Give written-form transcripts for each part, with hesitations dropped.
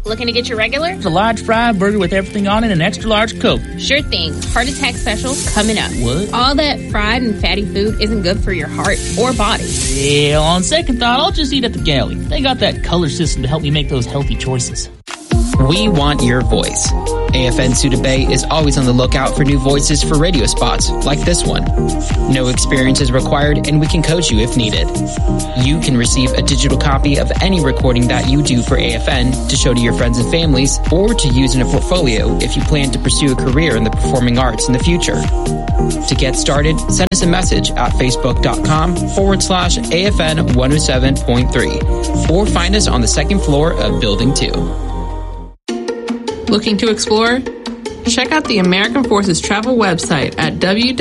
Looking to get your regular? It's a large fried burger with everything on it and an extra large Coke. Sure thing. Heart attack special coming up. What? All that fried and fatty food isn't good for your heart or body. Yeah, on second thought, I'll just eat at the galley. They got that color system to help me make those healthy choices. We want your voice. AFN Suda Bay is always on the lookout for new voices for radio spots like this one. No experience is required, and we can coach you if needed. You can receive a digital copy of any recording that you do for AFN to show to your friends and families, or to use in a portfolio if you plan to pursue a career in the performing arts in the future. To get started, send us a message at facebook.com/AFN 107.3 or find us on the second floor of Building 2. Looking to explore? Check out the American Forces Travel website at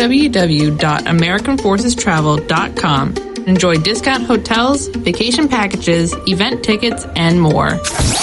www.americanforcestravel.com. Enjoy discount hotels, vacation packages, event tickets, and more.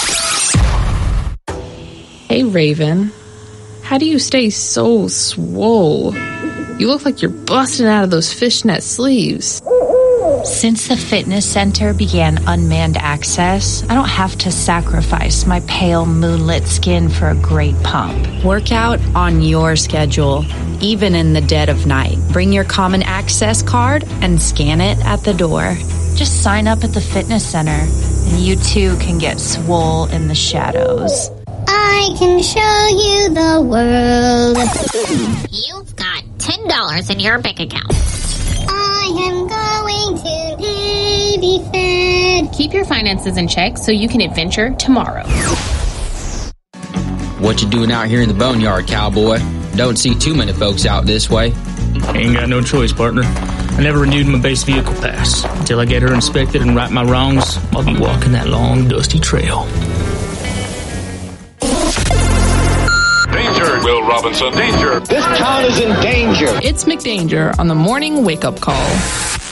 Hey, Raven. How do you stay so swole? You look like you're busting out of those fishnet sleeves. Since the fitness center began unmanned access, I don't have to sacrifice my pale moonlit skin for a great pump. Work out on your schedule, even in the dead of night. Bring your common access card and scan it at the door. Just sign up at the fitness center, and you too can get swole in the shadows. I can show you the world. You've got $10 in your bank account. I am going to Navy Fed. Keep your finances in check so you can adventure tomorrow. What you doing out here in the boneyard, cowboy? Don't see too many folks out this way. Ain't got no choice, partner. I never renewed my base vehicle pass. Until I get her inspected and right my wrongs, I'll be walking that long, dusty trail. Danger, Will Robinson, danger. This town is in danger. It's McDanger on the morning wake-up call.